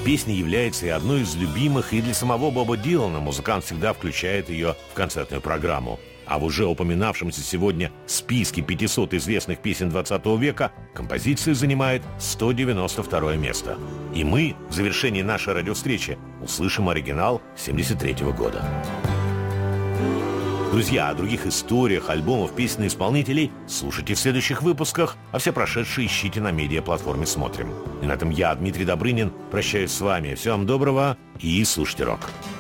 Песня является и одной из любимых и для самого Боба Дилана. Музыкант всегда включает ее в концертную программу. А в уже упоминавшемся сегодня списке 500 известных песен 20 века композиция занимает 192 место. И мы в завершении нашей радиовстречи услышим оригинал 1973 года. Друзья, о других историях, альбомов, песен и исполнителей слушайте в следующих выпусках, а все прошедшие ищите на медиаплатформе «Смотрим». И на этом я, Дмитрий Добрынин, прощаюсь с вами. Всего вам доброго и слушайте рок.